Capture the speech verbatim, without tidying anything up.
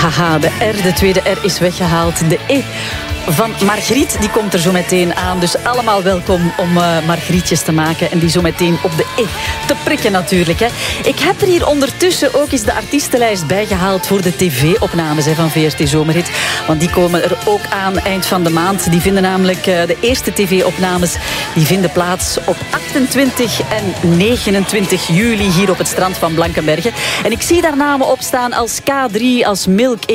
Haha, de R, de tweede R is weggehaald. De E van Margriet, die komt er zo meteen aan. Dus allemaal welkom om uh, Margrietjes te maken. En die zo meteen op de E te prikken natuurlijk. Hè. Ik heb er hier ondertussen ook eens de artiestenlijst bijgehaald voor de tv-opnames hè, van V R T Zomerhit. Want die komen er ook aan eind van de maand. Die vinden namelijk uh, de eerste tv-opnames die vinden plaats op achtentwintig en negenentwintig juli hier op het strand van Blankenberge. En ik zie daar namen op staan als K drie, als Milk